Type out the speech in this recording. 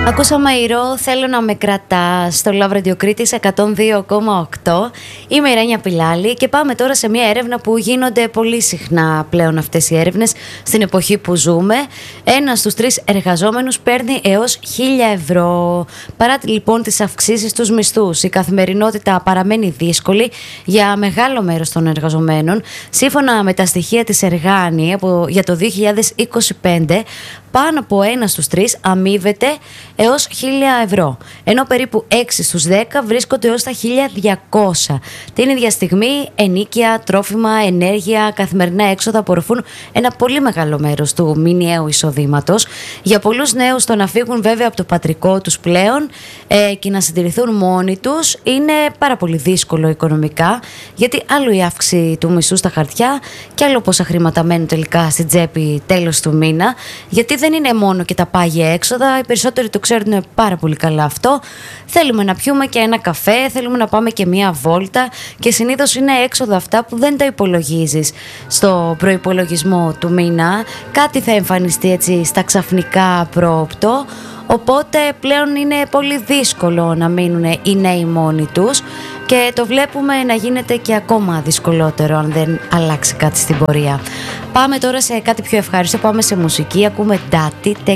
Ακούσαμε Ηρώ, θέλω να με κρατά στο Love Radio Κρήτης 102,8. Είμαι η Ρένια Πιλάλη και πάμε τώρα σε μια έρευνα που γίνονται πολύ συχνά πλέον αυτές οι έρευνες στην εποχή που ζούμε. 1 στους 3 εργαζόμενους παίρνει έως 1.000 ευρώ. Παρά λοιπόν τις αυξήσεις στους μισθούς, η καθημερινότητα παραμένει δύσκολη για μεγάλο μέρος των εργαζομένων. Σύμφωνα με τα στοιχεία της Εργάνη για το 2025, πάνω από 1 στους 3 αμείβεται έως 1.000 ευρώ, ενώ περίπου 6 στους 10 βρίσκονται έως τα 1.200. Την ίδια στιγμή, ενοίκια, τρόφιμα, ενέργεια, καθημερινά έξοδα απορροφούν ένα πολύ μεγάλο μέρος του μηνιαίου εισοδήματος. Για πολλούς νέους, το να φύγουν βέβαια από το πατρικό τους πλέον και να συντηρηθούν μόνοι τους είναι πάρα πολύ δύσκολο οικονομικά, γιατί άλλο η αύξηση του μισθού στα χαρτιά και άλλο πόσα χρήματα μένουν τελικά στην τσέπη τέλος του μήνα, γιατί δεν είναι μόνο και τα πάγια έξοδα, οι περισσότεροι το ξέρουν πάρα πολύ καλά αυτό. Θέλουμε να πιούμε και ένα καφέ, θέλουμε να πάμε και μία βόλτα και συνήθως είναι έξοδα αυτά που δεν τα υπολογίζεις στο προϋπολογισμό του μήνα. Κάτι θα εμφανιστεί έτσι στα ξαφνικά πρόοπτο, οπότε πλέον είναι πολύ δύσκολο να μείνουν οι νέοι μόνοι τους και το βλέπουμε να γίνεται και ακόμα δυσκολότερο αν δεν αλλάξει κάτι στην πορεία. Πάμε τώρα σε κάτι πιο ευχάριστο, πάμε σε μουσική, ακούμε Daddy.